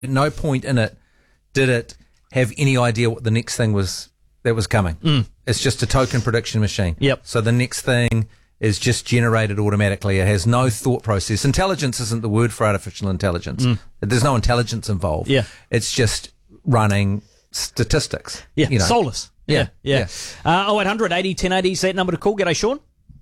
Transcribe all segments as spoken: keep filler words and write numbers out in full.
At no point in it did it have any idea what the next thing was that was coming. Mm. It's just a token prediction machine. Yep. So the next thing is just generated automatically. It has no thought process. Intelligence isn't the word for artificial intelligence. Mm. There's no intelligence involved. Yeah. It's just running statistics. Yeah, you know. soulless. Yeah, yeah. yeah. Uh, oh eight hundred eighty ten eighty is that number to call. G'day, Sean.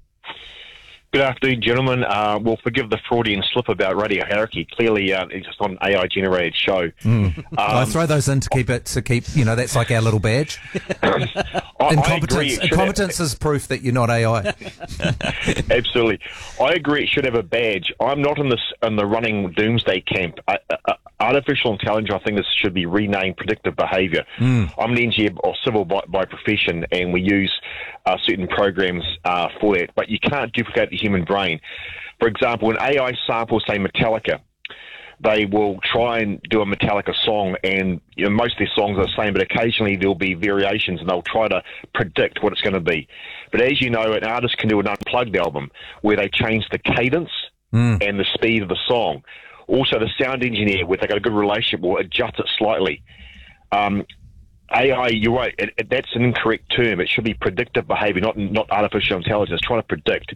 Good afternoon, gentlemen. Uh, well, forgive the Freudian slip about radio hierarchy. Clearly, uh, it's just not an A I-generated show. Mm. Um, I throw those in to keep it, to keep, you know, that's like our little badge. I, Incompetence, I incompetence have, is proof that you're not A I. Absolutely. I agree it should have a badge. I'm not in, this, in the running doomsday camp. I, uh, artificial intelligence, I think this should be renamed predictive behaviour. Mm. I'm an engineer or civil by, by profession, and we use uh, certain programs uh, for that, but you can't duplicate the human brain. For example, when A I samples, say, Metallica, they will try and do a Metallica song, and you know, most of their songs are the same, but occasionally there'll be variations, and they'll try to predict what it's going to be. But as you know, an artist can do an unplugged album where they change the cadence mm. and the speed of the song. Also, the sound engineer, if they've got a good relationship, will adjust it slightly. Um, A I, you're right, it, it, that's an incorrect term. It should be predictive behaviour, not not artificial intelligence, trying to predict.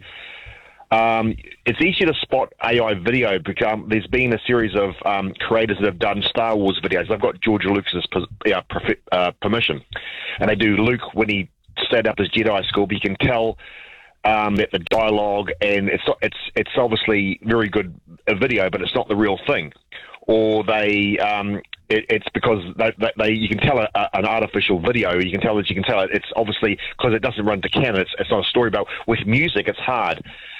Um, it's easy to spot A I video because um, there's been a series of um, creators that have done Star Wars videos. They've got George Lucas's uh, uh, permission, and they do Luke when he stayed up as Jedi school, but you can tell um, that the dialogue, and it's it's it's obviously very good a video, but it's not the real thing. Or they, um, it, it's because they, they, you can tell a, a, an artificial video. You can tell that you can tell it. It's obviously because it doesn't run to canon. It's, it's not a story. But with music, it's hard.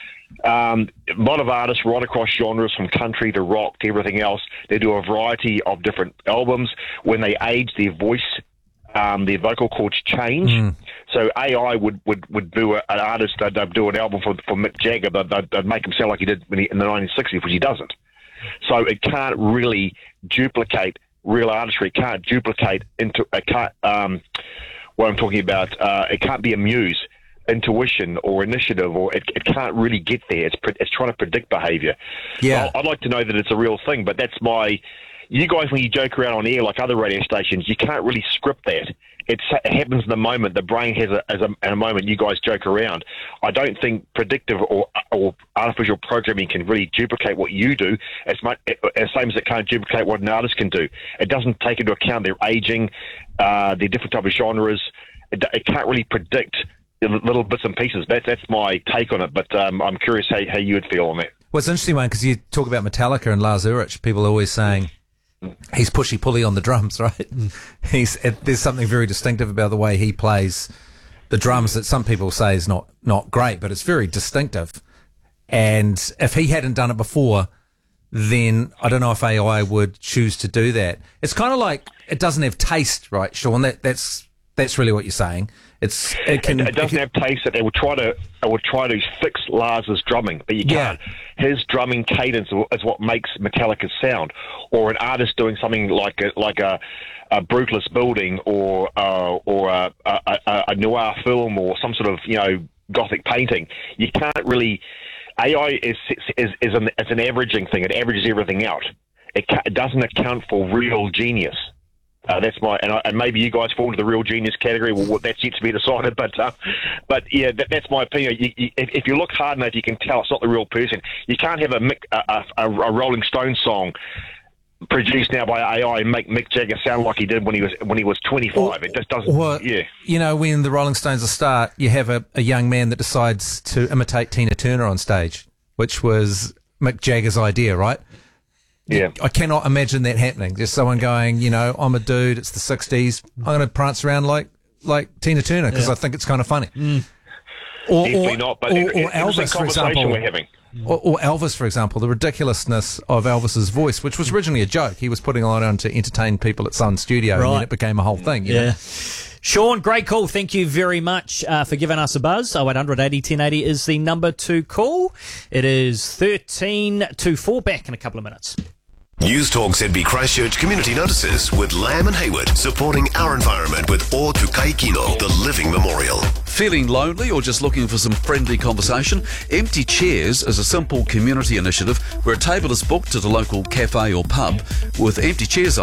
Um, a lot of artists right across genres, from country to rock to everything else, they do a variety of different albums. When they age, their voice, um, their vocal cords change. Mm. So A I would, would, would do a, an artist, they'd, they'd do an album for, for Mick Jagger, they'd, they'd, they'd make him sound like he did when he, in the nineteen sixties, which he doesn't. So it can't really duplicate real artistry. It can't duplicate into, it can't, um, what I'm talking about, uh, it can't be a muse. Intuition or initiative, or it, it can't really get there. It's pre- it's trying to predict behaviour. Yeah, I'd like to know that it's a real thing, but that's my. You guys, when you joke around on air like other radio stations, you can't really script that. It's, it happens in the moment. The brain has a, as a, in a moment. You guys joke around. I don't think predictive or or artificial programming can really duplicate what you do as much as same as it can't duplicate what an artist can do. It doesn't take into account their aging, uh, their different type of genres. It, it can't really predict little bits and pieces. That's that's my take on it, but um, I'm curious how, how you would feel on that. Well, it's an interesting one because you talk about Metallica and Lars Ulrich. People are always saying he's pushy-pulley on the drums, right? Mm. He's it, there's something very distinctive about the way he plays the drums that some people say is not, not great, but it's very distinctive. And if he hadn't done it before, then I don't know if A I would choose to do that. It's kind of like it doesn't have taste, right, Sean? That that's that's really what you're saying. It's it can it, it doesn't it can, have taste. That they would try to they would try to fix Lars's drumming, but you can't. Yeah. His drumming cadence is what makes Metallica's sound. Or an artist doing something like a, like a, a Brutalist Building, or uh, or a, a, a, a noir film, or some sort of you know gothic painting. You can't really. A I is is is an, is an averaging thing. It averages everything out. It, ca- it doesn't account for real genius. Uh, that's my, and, I, and maybe you guys fall into the real genius category. Well, that's yet to be decided. But, uh, but yeah, that, that's my opinion. You, you, if, if you look hard enough, you can tell it's not the real person. You can't have a, Mick, a, a, a Rolling Stones song produced now by A I and make Mick Jagger sound like he did when he was when he was twenty-five. Or, it just doesn't. Or, yeah, you know, when the Rolling Stones start, you have a, a young man that decides to imitate Tina Turner on stage, which was Mick Jagger's idea, right? Yeah. I cannot imagine that happening. Just someone going, you know, I'm a dude, it's the sixties, I'm going to prance around like like Tina Turner because yeah. I think it's kind of funny. Mm. Or, Definitely or, not, but or, it, or Elvis, for example. We're having. Or, or Elvis, for example, the ridiculousness of Elvis's voice, which was originally a joke. He was putting on on to entertain people at Sun Studio, right. and then it became a whole thing. You yeah. know? Sean, great call. Thank you very much uh, for giving us a buzz. oh eight hundred eighty ten eighty is the number to call. It is thirteen to four. Back in a couple of minutes. News Talk Z B Christchurch Community Notices with Lamb and Hayward, supporting our environment with O Tukai Kino, the Living Memorial. Feeling lonely or just looking for some friendly conversation? Empty Chairs is a simple community initiative where a table is booked at a local cafe or pub with empty chairs